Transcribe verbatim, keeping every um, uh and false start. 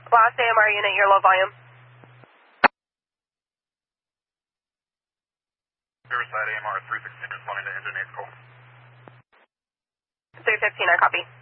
Blast A M R unit, you're low volume. Riverside A M R three sixteen responding to engine eight call. three fifteen, I copy.